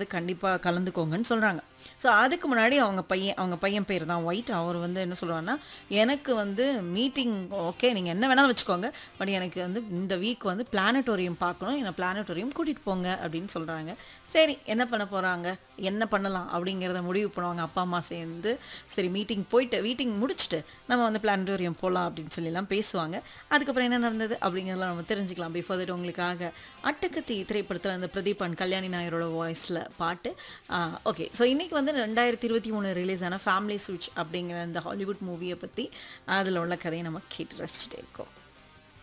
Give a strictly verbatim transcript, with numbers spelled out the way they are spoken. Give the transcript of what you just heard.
வந்து கண்டிப்பாக கலந்துக்கோங்கன்னு சொல்கிறாங்க. ஸோ அதுக்கு முன்னாடி அவங்க பையன் அவங்க பையன் பேர் தான் ஒயிட். அவர் வந்து என்ன சொல்கிறாருன்னா, எனக்கு வந்து மீட்டிங் ஓகே நீங்கள் என்ன வேணாலும் வச்சுக்கோங்க, பட் எனக்கு வந்து இந்த வீக் வந்து பிளானட்டோரியம் பார்க்கணும், என்னை பிளானட்டோரியம் கூட்டிகிட்டு போங்க அப்படின்னு சொல்கிறாங்க. சரி என்ன பண்ண போகிறாங்க, என்ன பண்ணலாம் அப்படிங்கிறத முடிவு பண்ணுவாங்க அப்பா அம்மா சேர்ந்து. சரி மீட்டிங் போயிட்டு மீட்டிங் முடிச்சுட்டு நம்ம வந்து பிளானட்டோரியம் போகலாம் அப்படின்னு சொல்லிலாம் பேசுவாங்க. அதுக்கப்புறம் என்ன நடந்தது அப்படிங்கிறதெல்லாம் நம்ம தெரிஞ்சுக்கலாம். பிஃபோர் தட் உங்களுக்காக அட்டகத்தி திரைப்படத்தில் அந்த பிரதீப் அண்ட் கல்யாணி நாயரோட வாய்ஸில் பாட்டு. ஓகே, ஸோ இன்றைக்கி வந்து ரெண்டாயிரத்தி இருபத்தி மூணு ரிலீஸ் ஆன ஃபேமிலி சுவிட்ச் அப்படிங்கிற அந்த ஹாலிவுட் மூவியை பற்றி அதில் உள்ள கதையை நம்ம கேட்டு ரசிச்சுட்டே இருக்கோம்.